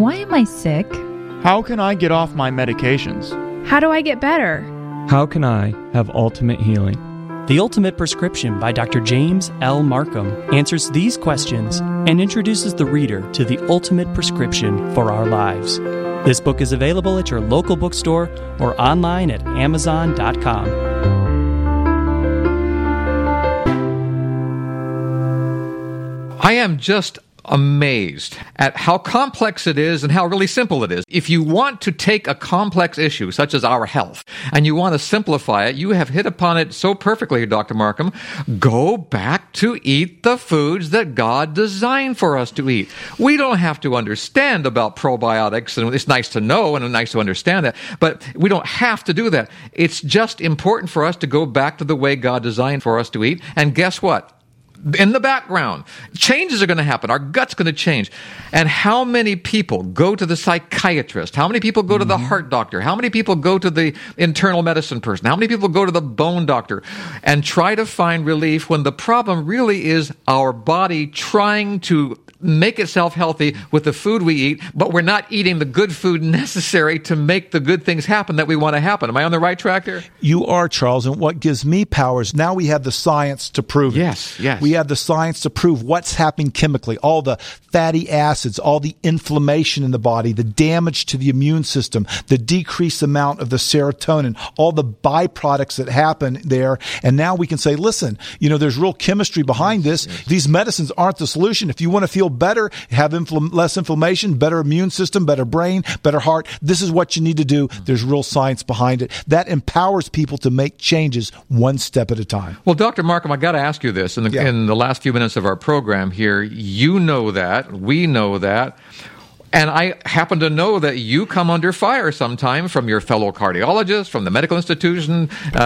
Why am I sick? How can I get off my medications? How do I get better? How can I have ultimate healing? The Ultimate Prescription by Dr. James L. Markham answers these questions and introduces the reader to the ultimate prescription for our lives. This book is available at your local bookstore or online at Amazon.com. I am just amazed at how complex it is and how really simple it is. If you want to take a complex issue such as our health and you want to simplify it, you have hit upon it so perfectly, Dr. Markham. Go back to eat the foods that God designed for us to eat. We don't have to understand about probiotics, and it's nice to know and nice to understand that, but we don't have to do that. It's just important for us to go back to the way God designed for us to eat, and guess what? In the background, changes are going to happen. Our gut's going to change. And how many people go to the psychiatrist? How many people go to the heart doctor? How many people go to the internal medicine person? How many people go to the bone doctor and try to find relief when the problem really is our body trying to make itself healthy with the food we eat, but we're not eating the good food necessary to make the good things happen that we want to happen. Am I on the right track here? You are, Charles, and what gives me power is now we have the science to prove it. Yes. We have the science to prove what's happening chemically, all the fatty acids, all the inflammation in the body, the damage to the immune system, the decreased amount of the serotonin, all the byproducts that happen there. And now we can say, listen, there's real chemistry behind this. Yes. These medicines aren't the solution. If you want to feel better, have less inflammation, better immune system, better brain, better heart, this is what you need to do. There's real science behind it. That empowers people to make changes one step at a time. Well, Dr. Markham, I got to ask you this. In the last few minutes of our program here, you know that, we know that, and I happen to know that you come under fire sometime from your fellow cardiologists, from the medical institution,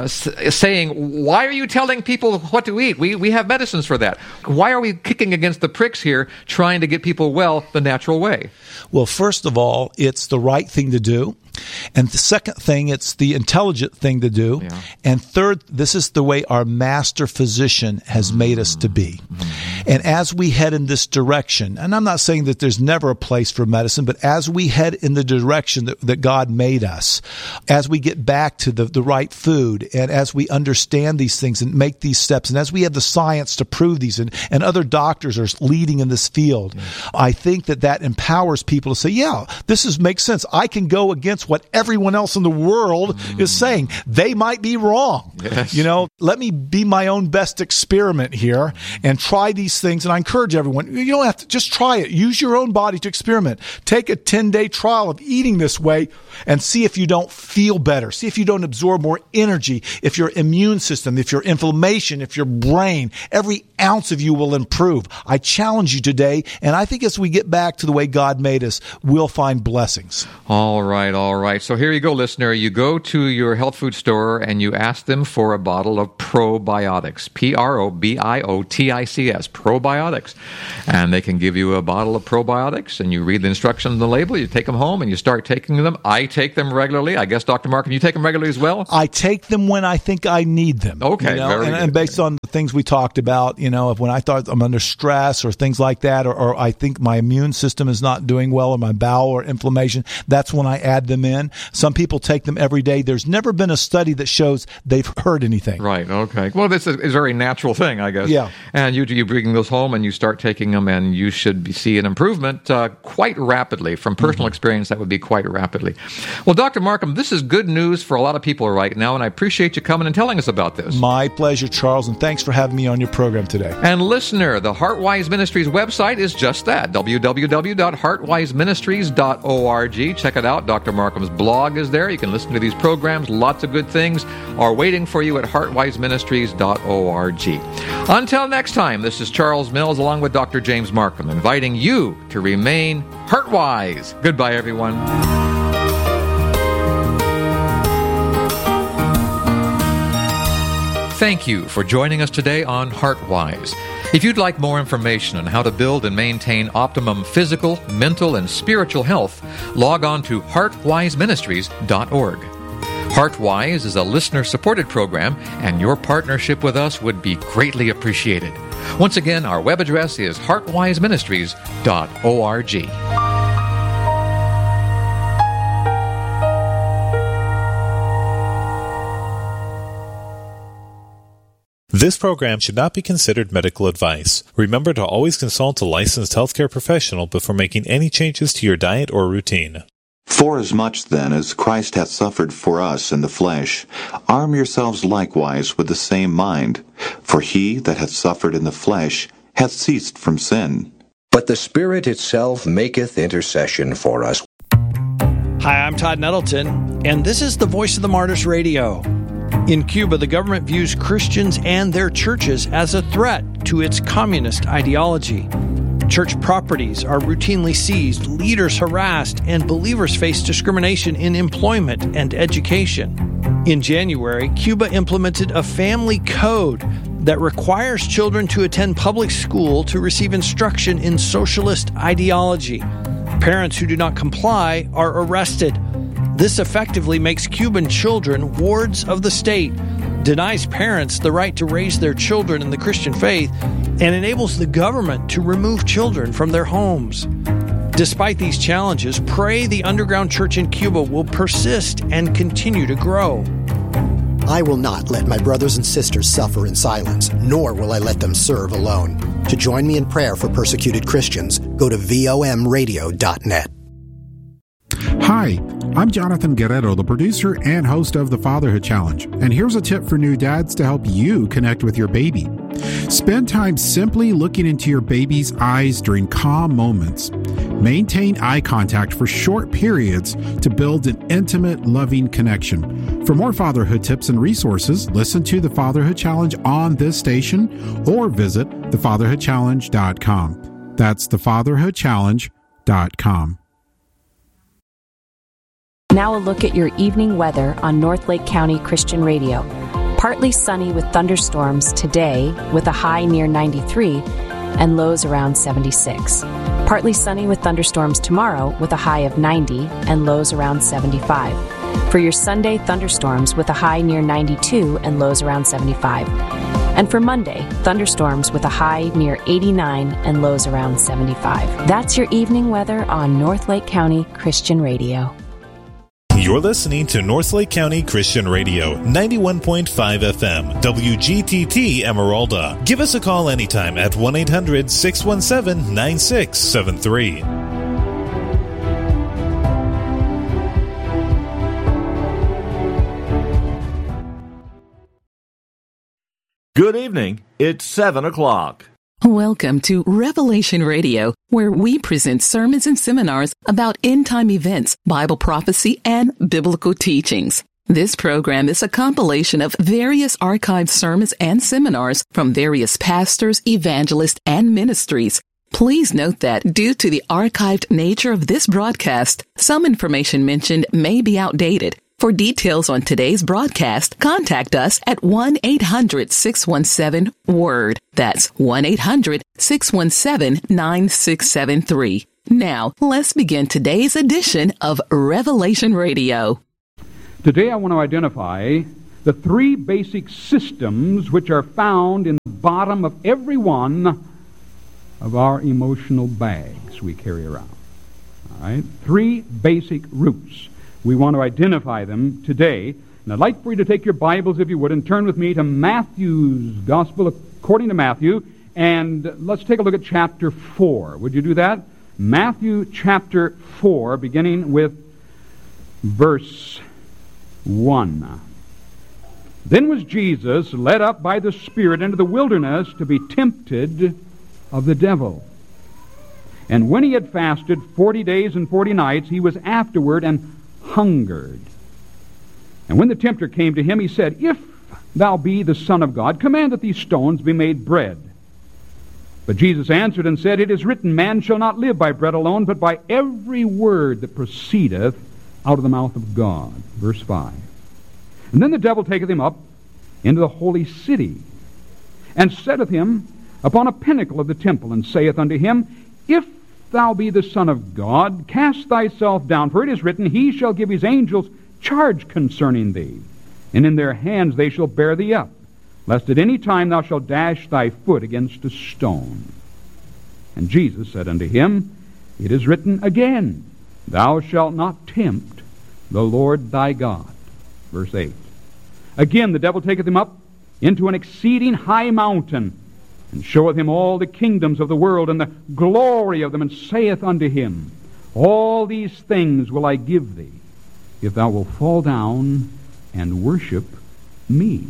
saying, why are you telling people what to eat? We have medicines for that. Why are we kicking against the pricks here, trying to get people well the natural way? Well, first of all, it's the right thing to do. And the second thing, it's the intelligent thing to do. Yeah. And third, this is the way our master physician has made us to be. And as we head in this direction, and I'm not saying that there's never a place for medicine, but as we head in the direction that God made us, as we get back to the right food, and as we understand these things and make these steps, and as we have the science to prove these, and other doctors are leading in this field, I think that empowers people to say, yeah, makes sense. I can go against what everyone else in the world is saying. They might be wrong. Yes. Let me be my own best experiment here and try these things. And I encourage everyone, you don't have to just try it. Use your own body to experiment. Take a 10-day trial of eating this way and see if you don't feel better. See if you don't absorb more energy, if your immune system, if your inflammation, if your brain, every ounce of you will improve. I challenge you today, and I think as we get back to the way God made us, we'll find blessings. All right. So here you go, listener. You go to your health food store and you ask them for a bottle of probiotics, probiotics, probiotics. And they can give you a bottle of probiotics, and you read the instructions on the label, you take them home, and you start taking them. I take them regularly. I guess, Dr. Markham, you take them regularly as well? I take them when I think I need them. Okay, very good. And based on the things we talked about, if when I thought I'm under stress or things like that, or I think my immune system is not doing well, or my bowel or inflammation, that's when I add them in. Some people take them every day. There's never been a study that shows they've hurt anything. Right, okay. Well, this is a very natural thing, I guess. Yeah. And you bring those home and you start taking them, and you should see an improvement quite rapidly. From personal experience, that would be quite rapidly. Well, Dr. Markham, this is good news for a lot of people right now, and I appreciate you coming and telling us about this. My pleasure, Charles, and thanks for having me on your program today. And listener, the HeartWise Ministries website is just that, www.heartwiseministries.org. Check it out. Dr. Markham's blog is there. You can listen to these programs. Lots of good things are waiting for you at heartwiseministries.org. Until next time, this is Charles Mills along with Dr. James Markham, inviting you to remain heartwise. Goodbye, everyone. Thank you for joining us today on HeartWise. If you'd like more information on how to build and maintain optimum physical, mental, and spiritual health, log on to heartwiseministries.org. HeartWise is a listener-supported program, and your partnership with us would be greatly appreciated. Once again, our web address is heartwiseministries.org. This program should not be considered medical advice. Remember to always consult a licensed healthcare professional before making any changes to your diet or routine. Forasmuch then as Christ hath suffered for us in the flesh, arm yourselves likewise with the same mind. For he that hath suffered in the flesh hath ceased from sin. But the Spirit itself maketh intercession for us. Hi, I'm Todd Nettleton, and this is the Voice of the Martyrs Radio. In Cuba, the government views Christians and their churches as a threat to its communist ideology. Church properties are routinely seized, leaders harassed, and believers face discrimination in employment and education. In January, Cuba implemented a family code that requires children to attend public school to receive instruction in socialist ideology. Parents who do not comply are arrested. This effectively makes Cuban children wards of the state, denies parents the right to raise their children in the Christian faith, and enables the government to remove children from their homes. Despite these challenges, pray the underground church in Cuba will persist and continue to grow. I will not let my brothers and sisters suffer in silence, nor will I let them serve alone. To join me in prayer for persecuted Christians, go to vomradio.net. Hi, I'm Jonathan Guerrero, the producer and host of the Fatherhood Challenge. And here's a tip for new dads to help you connect with your baby. Spend time simply looking into your baby's eyes during calm moments. Maintain eye contact for short periods to build an intimate, loving connection. For more fatherhood tips and resources, listen to the Fatherhood Challenge on this station or visit thefatherhoodchallenge.com. That's thefatherhoodchallenge.com. Now a look at your evening weather on North Lake County Christian Radio. Partly sunny with thunderstorms today with a high near 93 and lows around 76. Partly sunny with thunderstorms tomorrow with a high of 90 and lows around 75. For your Sunday, thunderstorms with a high near 92 and lows around 75. And for Monday, thunderstorms with a high near 89 and lows around 75. That's your evening weather on North Lake County Christian Radio. You're listening to North Lake County Christian Radio, 91.5 FM, WGTT Emeralda. Give us a call anytime at 1-800-617-9673. Good evening. It's 7 o'clock. Welcome to Revelation Radio, where we present sermons and seminars about end-time events, Bible prophecy, and biblical teachings. This program is a compilation of various archived sermons and seminars from various pastors, evangelists, and ministries. Please note that due to the archived nature of this broadcast, some information mentioned may be outdated. For details on today's broadcast, contact us at 1-800-617-WORD. That's 1-800-617-9673. Now, let's begin today's edition of Revelation Radio. Today I want to identify the three basic systems which are found in the bottom of every one of our emotional bags we carry around. All right? Three basic roots. We want to identify them today. And I'd like for you to take your Bibles, if you would, and turn with me to Matthew's Gospel according to Matthew. And let's take a look at chapter 4. Would you do that? Matthew chapter 4, beginning with verse 1. Then was Jesus led up by the Spirit into the wilderness to be tempted of the devil. And when he had fasted 40 days and 40 nights, he was afterward and hungered. And when the tempter came to him, he said, If thou be the Son of God, command that these stones be made bread. But Jesus answered and said, It is written, Man shall not live by bread alone, but by every word that proceedeth out of the mouth of God. Verse 5. And then the devil taketh him up into the holy city, and setteth him upon a pinnacle of the temple, and saith unto him, If thou be the Son of God, cast thyself down, for it is written, He shall give his angels charge concerning thee, and in their hands they shall bear thee up, lest at any time thou shalt dash thy foot against a stone. And Jesus said unto him, It is written again, Thou shalt not tempt the Lord thy God. Verse 8. Again the devil taketh him up into an exceeding high mountain, and showeth him all the kingdoms of the world, and the glory of them, and saith unto him, All these things will I give thee, if thou wilt fall down and worship me.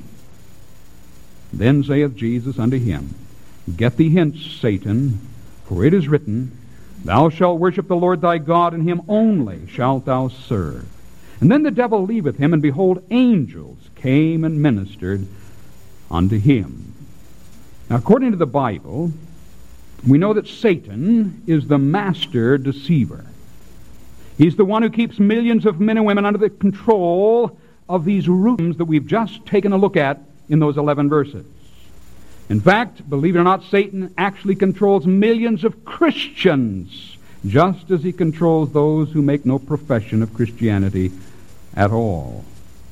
Then saith Jesus unto him, Get thee hence, Satan, for it is written, Thou shalt worship the Lord thy God, and him only shalt thou serve. And then the devil leaveth him, and behold, angels came and ministered unto him. Now, according to the Bible, we know that Satan is the master deceiver. He's the one who keeps millions of men and women under the control of these rooms that we've just taken a look at in those 11 verses. In fact, believe it or not, Satan actually controls millions of Christians, just as he controls those who make no profession of Christianity at all.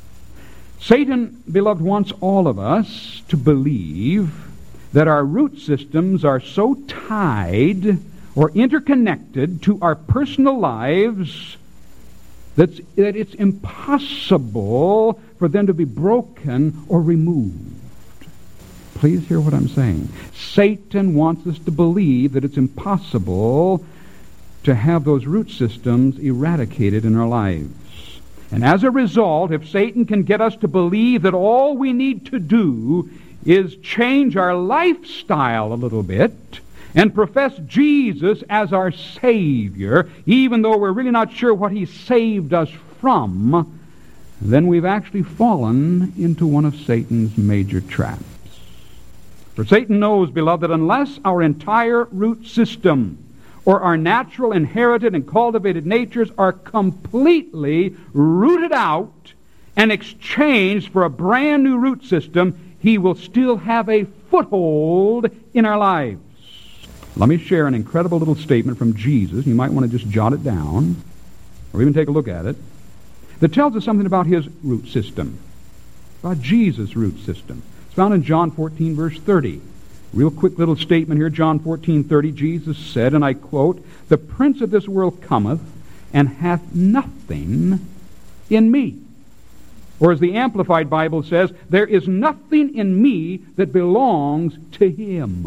Satan, beloved, wants all of us to believe that our root systems are so tied or interconnected to our personal lives that it's impossible for them to be broken or removed. Please hear what I'm saying. Satan wants us to believe that it's impossible to have those root systems eradicated in our lives. And as a result, if Satan can get us to believe that all we need to do is change our lifestyle a little bit and profess Jesus as our Savior, even though we're really not sure what He saved us from, then we've actually fallen into one of Satan's major traps. For Satan knows, beloved, that unless our entire root system or our natural, inherited, and cultivated natures are completely rooted out and exchanged for a brand new root system, he will still have a foothold in our lives. Let me share an incredible little statement from Jesus. You might want to just jot it down or even take a look at it, that tells us something about his root system, about Jesus' root system. It's found in John 14, verse 30. Real quick little statement here, John 14:30. Jesus said, and I quote, The prince of this world cometh, and hath nothing in me. Or as the Amplified Bible says, there is nothing in me that belongs to him.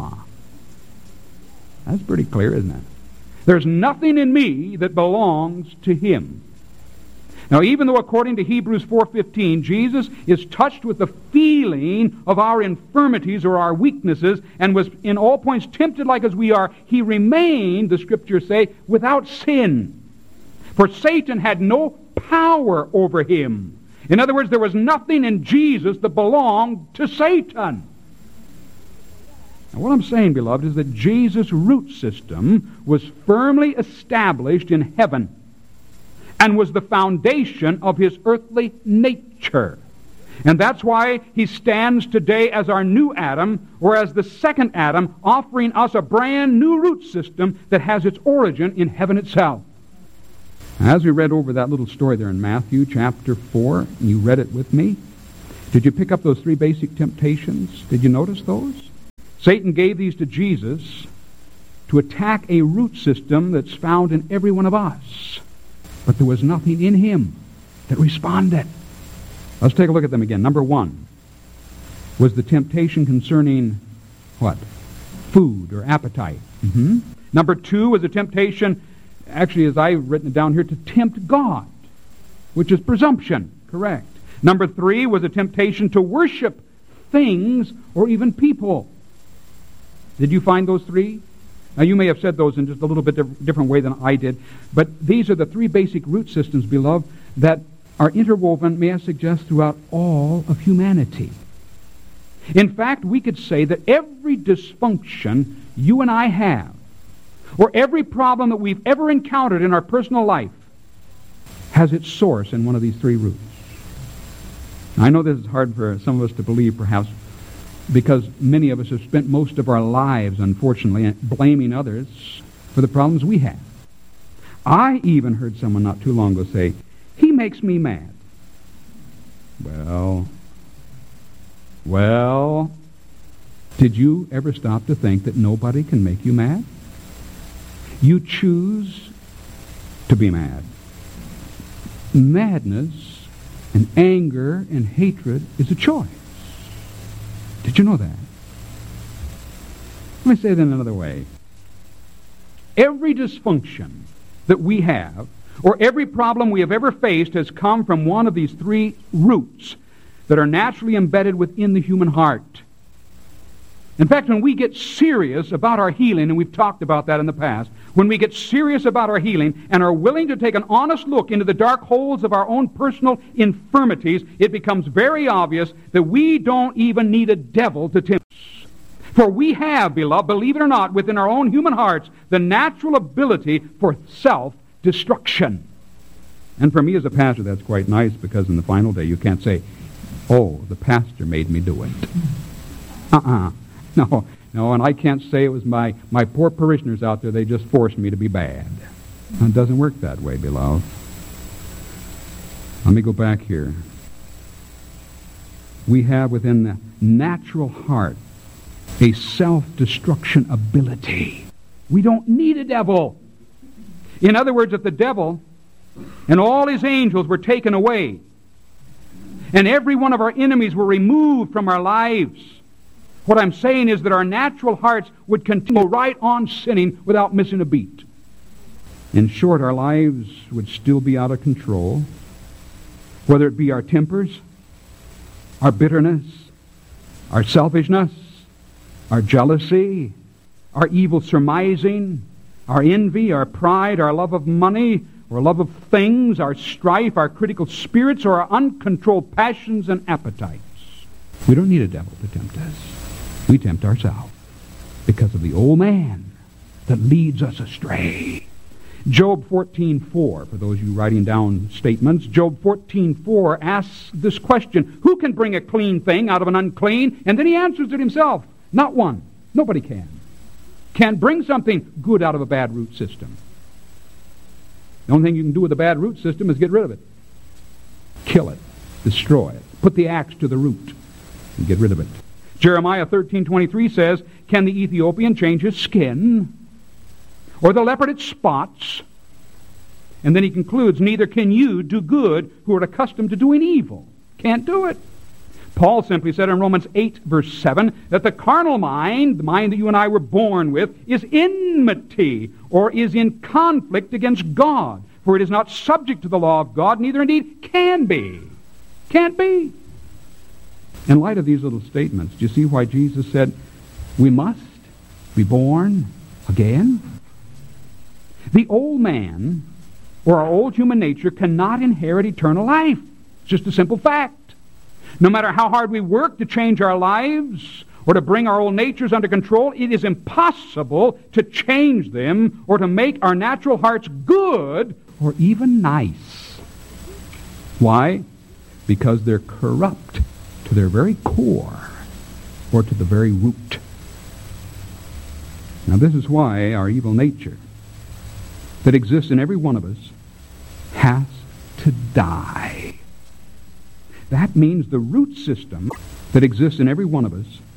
That's pretty clear, isn't it? There's nothing in me that belongs to him. Now, even though according to Hebrews 4:15, Jesus is touched with the feeling of our infirmities or our weaknesses and was in all points tempted like as we are, he remained, the Scriptures say, without sin. For Satan had no power over him. In other words, there was nothing in Jesus that belonged to Satan. Now, what I'm saying, beloved, is that Jesus' root system was firmly established in heaven and was the foundation of his earthly nature. And that's why he stands today as our new Adam, or as the second Adam, offering us a brand new root system that has its origin in heaven itself. As we read over that little story there in Matthew chapter 4, and you read it with me, did you pick up those three basic temptations? Did you notice those? Satan gave these to Jesus to attack a root system that's found in every one of us. But there was nothing in him that responded. Let's take a look at them again. Number one was the temptation concerning what? Food or appetite. Number two was the temptation, actually as I've written it down here, to tempt God, which is presumption. Correct. Number three was a temptation to worship things or even people. Did you find those three? Now, you may have said those in just a little bit different way than I did, but these are the three basic root systems, beloved, that are interwoven, may I suggest, throughout all of humanity. In fact, we could say that every dysfunction you and I have, or every problem that we've ever encountered in our personal life, has its source in one of these three roots. Now, I know this is hard for some of us to believe, perhaps, because many of us have spent most of our lives, unfortunately, blaming others for the problems we have. I even heard someone not too long ago say, he makes me mad. Well, did you ever stop to think that nobody can make you mad? You choose to be mad. Madness and anger and hatred is a choice. Did you know that? Let me say that in another way. Every dysfunction that we have, or every problem we have ever faced, has come from one of these three roots that are naturally embedded within the human heart. In fact, when we get serious about our healing, and we've talked about that in the past, when we get serious about our healing and are willing to take an honest look into the dark holes of our own personal infirmities, it becomes very obvious that we don't even need a devil to tempt us. For we have, beloved, believe it or not, within our own human hearts, the natural ability for self-destruction. And for me as a pastor, that's quite nice, because in the final day you can't say, oh, the pastor made me do it. No, and I can't say it was my poor parishioners out there, they just forced me to be bad. It doesn't work that way, beloved. Let me go back here. We have within the natural heart a self-destruction ability. We don't need a devil. In other words, if the devil and all his angels were taken away, and every one of our enemies were removed from our lives, what I'm saying is that our natural hearts would continue right on sinning without missing a beat. In short, our lives would still be out of control, whether it be our tempers, our bitterness, our selfishness, our jealousy, our evil surmising, our envy, our pride, our love of money, our love of things, our strife, our critical spirits, or our uncontrolled passions and appetites. We don't need a devil to tempt us. We tempt ourselves because of the old man that leads us astray. Job 14:4, for those of you writing down statements, Job 14:4 asks this question, who can bring a clean thing out of an unclean? And then he answers it himself. Not one. Nobody can. Can't bring something good out of a bad root system. The only thing you can do with a bad root system is get rid of it. Kill it. Destroy it. Put the axe to the root and get rid of it. Jeremiah 13:23 says, can the Ethiopian change his skin? Or the leopard its spots? And then he concludes, neither can you do good who are accustomed to doing evil. Can't do it. Paul simply said in Romans 8, verse 7, that the carnal mind, the mind that you and I were born with, is enmity, or is in conflict against God. For it is not subject to the law of God, neither indeed can be. Can't be. In light of these little statements, do you see why Jesus said, we must be born again? The old man, or our old human nature, cannot inherit eternal life. It's just a simple fact. No matter how hard we work to change our lives or to bring our old natures under control, it is impossible to change them or to make our natural hearts good or even nice. Why? Because they're corrupt to their very core or to the very root. Now this is why our evil nature that exists in every one of us has to die. That means the root system that exists in every one of us